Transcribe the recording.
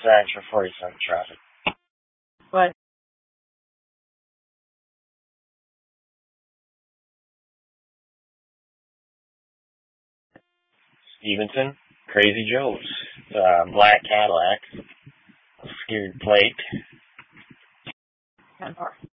signs for 47 traffic. What? Stevenson, Crazy Joe's, black Cadillac, skewed plate. 10-4.